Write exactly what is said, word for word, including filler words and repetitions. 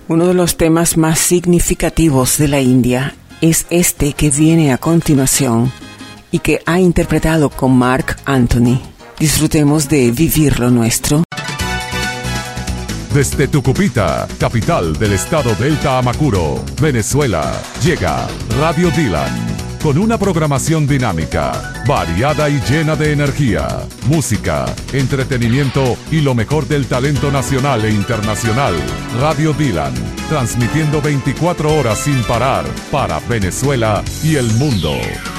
Uno de los temas más significativos de la India es este que viene a continuación y que ha interpretado con Marc Anthony. Disfrutemos de Vivir lo Nuestro. Desde Tucupita, capital del estado Delta Amacuro, Venezuela, llega Radio Dylan. Con una programación dinámica, variada y llena de energía, música, entretenimiento y lo mejor del talento nacional e internacional. Radio Dylan, transmitiendo veinticuatro horas sin parar para Venezuela y el mundo.